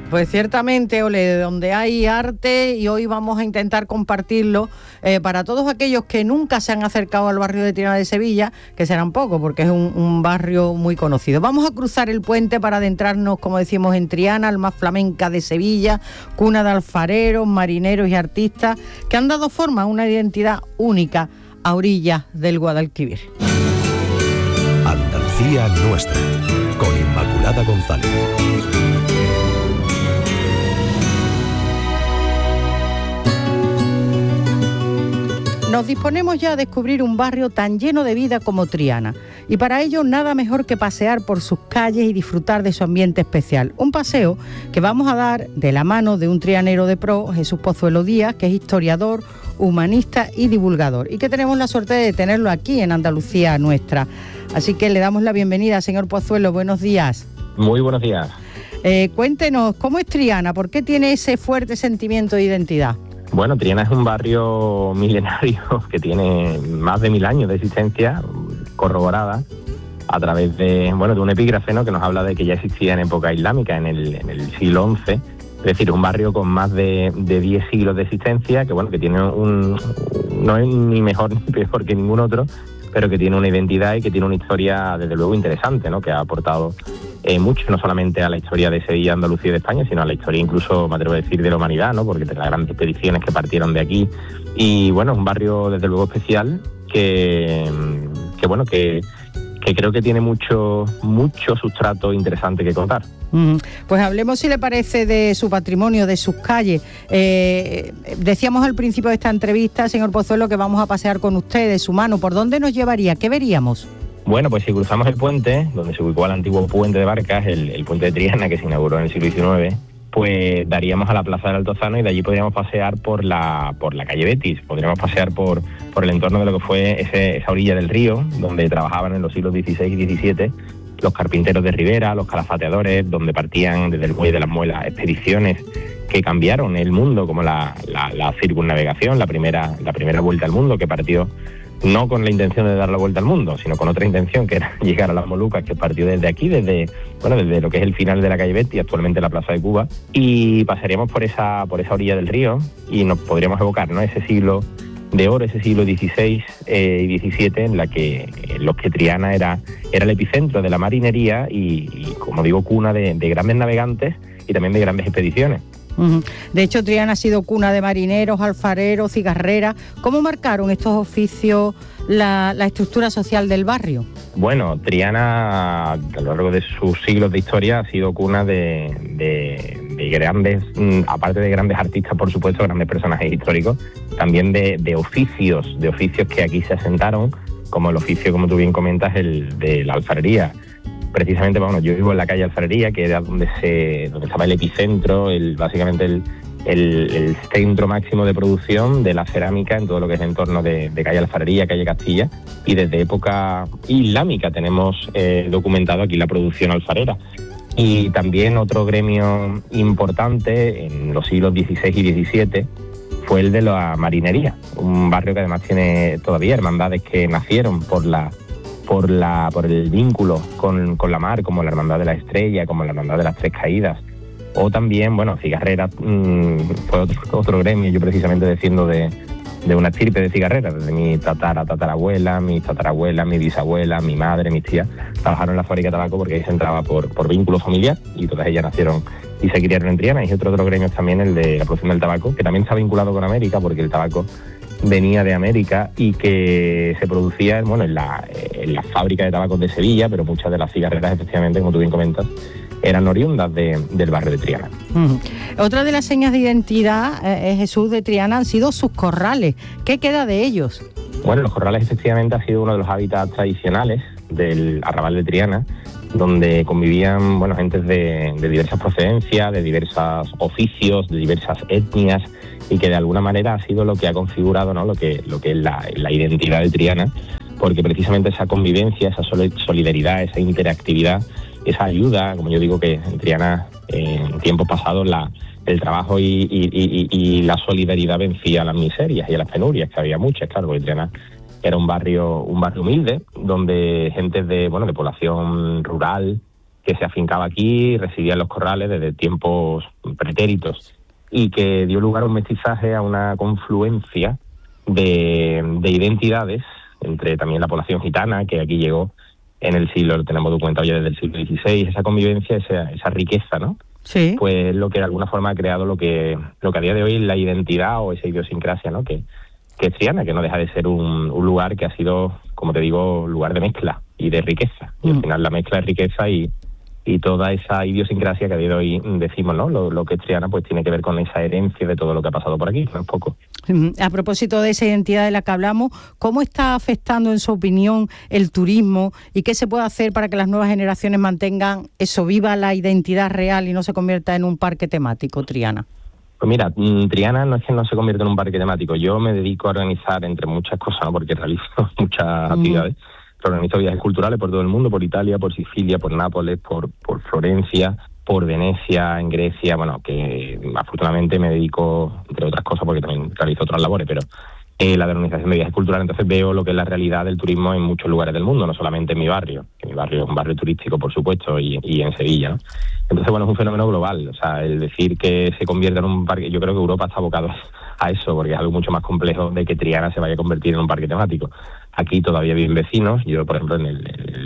Pues ciertamente, Ole, donde hay arte, y hoy vamos a intentar compartirlo para todos aquellos que nunca se han acercado al barrio de Triana de Sevilla, que serán pocos porque es un barrio muy conocido. Vamos a cruzar el puente para adentrarnos, como decimos, en Triana, alma flamenca de Sevilla, cuna de alfareros, marineros y artistas que han dado forma a una identidad única a orillas del Guadalquivir. Andalucía nuestra, con Inmaculada González. Nos disponemos ya a descubrir un barrio tan lleno de vida como Triana, y para ello nada mejor que pasear por sus calles y disfrutar de su ambiente especial. Un paseo que vamos a dar de la mano de un trianero de pro, Jesús Pozuelo Díaz, que es historiador, humanista y divulgador, y que tenemos la suerte de tenerlo aquí en Andalucía nuestra. Así que le damos la bienvenida, señor Pozuelo. Buenos días. Muy buenos días. Cuéntenos, ¿cómo es Triana? ¿Por qué tiene ese fuerte sentimiento de identidad? Bueno, Triana es un barrio milenario que tiene más de 1000 años de existencia, corroborada a través de un epígrafe, ¿no?, que nos habla de que ya existía en época islámica, en el siglo XI. Es decir, un barrio con más de 10 siglos de existencia, que tiene no es ni mejor ni peor que ningún otro, pero que tiene una identidad y que tiene una historia, desde luego, interesante, ¿no?, que ha aportado mucho, no solamente a la historia de Sevilla, Andalucía y de España, sino a la historia incluso, me atrevo a decir, de la humanidad, ¿no?, porque de las grandes expediciones que partieron de aquí. Y bueno, es un barrio, desde luego, especial, que creo que tiene mucho sustrato interesante que contar. Pues hablemos, si le parece, de su patrimonio, de sus calles. Decíamos al principio de esta entrevista, señor Pozuelo, que vamos a pasear con usted de su mano. ¿Por dónde nos llevaría? ¿Qué veríamos? Bueno, pues si cruzamos el puente, donde se ubicó el antiguo puente de Barcas, el puente de Triana, que se inauguró en el siglo XIX, pues daríamos a la Plaza del Altozano y de allí podríamos pasear por la calle Betis. Podríamos pasear por el entorno de lo que fue esa orilla del río, donde trabajaban en los siglos XVI y XVII los carpinteros de Ribera, los calafateadores, donde partían desde el Muelle de las Muelas expediciones que cambiaron el mundo, como la circunnavegación, la primera vuelta al mundo, que partió no con la intención de dar la vuelta al mundo, sino con otra intención, que era llegar a las Molucas, que partió desde aquí, desde lo que es el final de la calle Betis, actualmente la Plaza de Cuba, y pasaríamos por esa orilla del río y nos podríamos evocar, ¿no?, ese siglo de oro, ese siglo XVI y XVII, en los que Triana era el epicentro de la marinería y como digo, cuna de grandes navegantes y también de grandes expediciones. De hecho, Triana ha sido cuna de marineros, alfareros, cigarreras. ¿Cómo marcaron estos oficios la estructura social del barrio? Bueno, Triana, a lo largo de sus siglos de historia, ha sido cuna de grandes, aparte de grandes artistas, por supuesto, grandes personajes históricos, también de oficios que aquí se asentaron, como el oficio, como tú bien comentas, el de la alfarería. Precisamente, yo vivo en la calle Alfarería, que era donde estaba el epicentro, básicamente el centro máximo de producción de la cerámica en todo lo que es el entorno de calle Alfarería, calle Castilla, y desde época islámica tenemos documentado aquí la producción alfarera. Y también otro gremio importante en los siglos XVI y XVII fue el de la marinería, un barrio que además tiene todavía hermandades que nacieron por el vínculo con la mar, como la Hermandad de la Estrella, como la Hermandad de las Tres Caídas, o también, cigarreras, fue otro gremio. Yo precisamente desciendo de una estirpe de cigarreras, desde mi tatarabuela, mi bisabuela, mi madre, mis tías, trabajaron en la fábrica de tabaco porque ahí se entraba por vínculo familiar y todas ellas nacieron y se criaron en Triana. Y otro gremio también, el de la producción del tabaco, que también está vinculado con América, porque el tabaco venía de América y que se producía en la fábrica de tabacos de Sevilla, pero muchas de las cigarreras, efectivamente, como tú bien comentas, eran oriundas del barrio de Triana. Otra de las señas de identidad, Jesús, de Triana han sido sus corrales. ¿Qué queda de ellos? Bueno, los corrales efectivamente ha sido uno de los hábitats tradicionales del arrabal de Triana, donde convivían gentes de diversas procedencias, de diversos oficios, de diversas etnias, y que de alguna manera ha sido lo que ha configurado, ¿no?, lo que es la identidad de Triana, porque precisamente esa convivencia, esa solidaridad, esa interactividad, esa ayuda, como yo digo, que en Triana en tiempos pasados el trabajo y la solidaridad vencía a las miserias y a las penurias, que había muchas, claro, porque Triana era un barrio humilde, donde gente de población rural, que se afincaba aquí, residía en los corrales desde tiempos pretéritos y que dio lugar a un mestizaje, a una confluencia de identidades entre también la población gitana, que aquí llegó en el siglo, lo tenemos documentado ya desde el siglo XVI, esa convivencia, esa riqueza, ¿no? Sí. Pues lo que de alguna forma ha creado lo que a día de hoy es la identidad o esa idiosincrasia, ¿no? Que es Triana, que no deja de ser un lugar que ha sido, como te digo, lugar de mezcla y de riqueza. Y al final la mezcla de riqueza y toda esa idiosincrasia que a día de hoy decimos, ¿no? Lo que es Triana, pues tiene que ver con esa herencia de todo lo que ha pasado por aquí, no es poco. A propósito de esa identidad de la que hablamos, ¿cómo está afectando, en su opinión, el turismo y qué se puede hacer para que las nuevas generaciones mantengan eso, viva la identidad real y no se convierta en un parque temático, Triana? Pues mira, Triana no es que no se convierta en un parque temático. Yo me dedico a organizar, entre muchas cosas, ¿no? Porque realizo muchas actividades. Organizo viajes culturales por todo el mundo, por Italia, por Sicilia, por Nápoles, por Florencia, por Venecia, en Grecia, bueno, que afortunadamente me dedico, entre otras cosas, porque también realizo otras labores, pero la de organización de viajes culturales, entonces veo lo que es la realidad del turismo en muchos lugares del mundo, no solamente en mi barrio, que mi barrio es un barrio turístico, por supuesto, y en Sevilla, ¿no? Entonces, bueno, es un fenómeno global, o sea, el decir que se convierta en un parque, yo creo que Europa está abocado a eso, porque es algo mucho más complejo de que Triana se vaya a convertir en un parque temático. Aquí todavía viven vecinos, yo por ejemplo en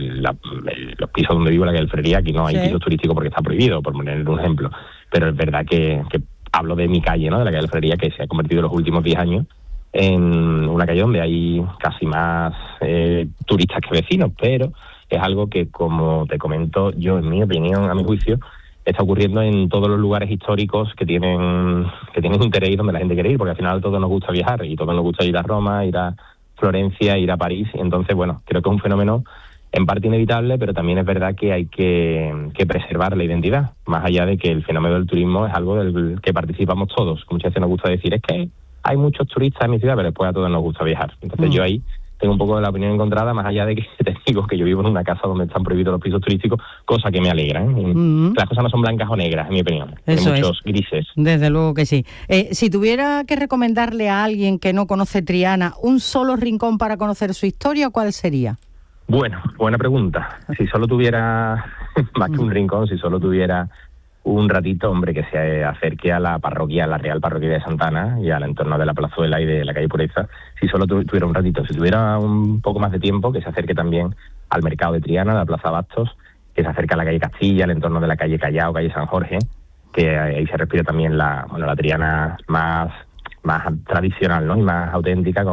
los pisos donde vivo, la calle Alfrería, aquí no hay pisos turísticos porque está prohibido, por poner un ejemplo, pero es verdad que hablo de mi calle, ¿no? De la calle Alfrería, que se ha convertido en los últimos 10 años en una calle donde hay casi más turistas que vecinos, pero es algo que, como te comento, yo en mi opinión, a mi juicio, está ocurriendo en todos los lugares históricos que tienen interés y donde la gente quiere ir, porque al final a todos nos gusta viajar y a todos nos gusta ir a Roma, ir a Florencia, ir a París, y entonces, bueno, creo que es un fenómeno en parte inevitable, pero también es verdad que hay que preservar la identidad, más allá de que el fenómeno del turismo es algo del que participamos todos. Muchas veces nos gusta decir, es que hay muchos turistas en mi ciudad, pero después a todos nos gusta viajar. Entonces yo ahí tengo un poco de la opinión encontrada, más allá de que te digo que yo vivo en una casa donde están prohibidos los pisos turísticos, cosa que me alegra, ¿eh? Las cosas no son blancas o negras, en mi opinión. Hay muchos grises. Desde luego que sí. Si tuviera que recomendarle a alguien que no conoce Triana un solo rincón para conocer su historia, ¿cuál sería? Bueno, buena pregunta. Si solo tuviera, más que un rincón, si solo tuviera un ratito, hombre, que se acerque a la parroquia, a la Real Parroquia de Santa Ana y al entorno de la Plazuela y de la calle Pureza, si solo tuviera un ratito. Si tuviera un poco más de tiempo, que se acerque también al mercado de Triana, a la Plaza Bastos, que se acerque a la calle Castilla, al entorno de la calle Callao, calle San Jorge, que ahí se respira también la Triana más tradicional, ¿no? Y más auténtica,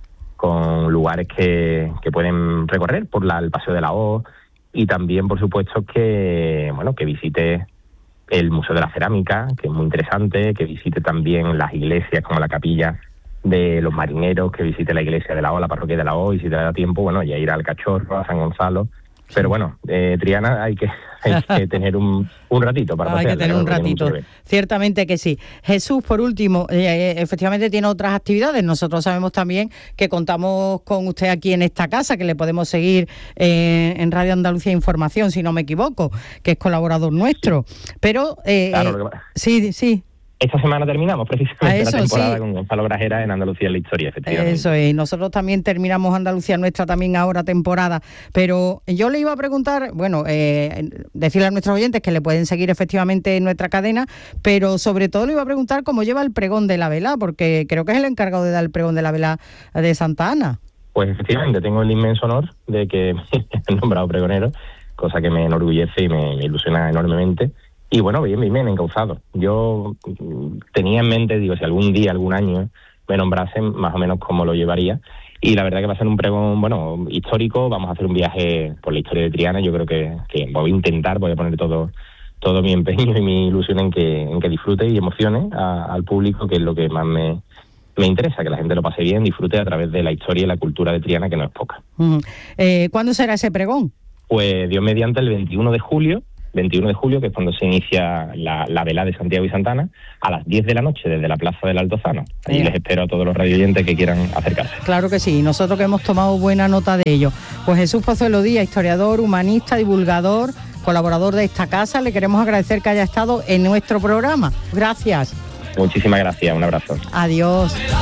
con lugares que pueden recorrer por el Paseo de la O, y también, por supuesto, que visite el Museo de la Cerámica, que es muy interesante, que visite también las iglesias como la Capilla de los Marineros, que visite la iglesia de la O, la parroquia de la O, y si te da tiempo, ya ir al Cachorro, a San Gonzalo. Pero bueno, Triana hay que tener un ratito para pasear. Hay que tener un ratito, ciertamente que sí. Jesús, por último, efectivamente tiene otras actividades. Nosotros sabemos también que contamos con usted aquí en esta casa, que le podemos seguir en Radio Andalucía Información, si no me equivoco, que es colaborador nuestro. Pero, claro, sí. Esta semana terminamos precisamente la temporada con Gonzalo Grajera en Andalucía en la Historia, efectivamente. Eso es, nosotros también terminamos Andalucía Nuestra también ahora temporada, pero yo le iba a preguntar, decirle a nuestros oyentes que le pueden seguir efectivamente en nuestra cadena, pero sobre todo le iba a preguntar cómo lleva el pregón de la vela, porque creo que es el encargado de dar el pregón de la vela de Santa Ana. Pues efectivamente, tengo el inmenso honor de que me hayan nombrado pregonero, cosa que me enorgullece y me ilusiona enormemente. Y bueno, bien encauzado. Yo tenía en mente, si algún día, algún año me nombrasen, más o menos cómo lo llevaría. Y la verdad que va a ser un pregón, histórico. Vamos a hacer un viaje por la historia de Triana. Yo creo que voy a poner todo mi empeño y mi ilusión en que disfrute y emocione al público, que es lo que más me interesa, que la gente lo pase bien, disfrute a través de la historia y la cultura de Triana, que no es poca. ¿Cuándo será ese pregón? Pues Dios mediante el 21 de julio, que es cuando se inicia la vela de Santiago y Santana, a las 10 de la noche desde la Plaza del Altozano. Ahí les espero a todos los radioyentes que quieran acercarse. Claro que sí, nosotros que hemos tomado buena nota de ello. Pues Jesús Pozuelo Díaz, historiador, humanista, divulgador, colaborador de esta casa, le queremos agradecer que haya estado en nuestro programa. Gracias. Muchísimas gracias, un abrazo. Adiós.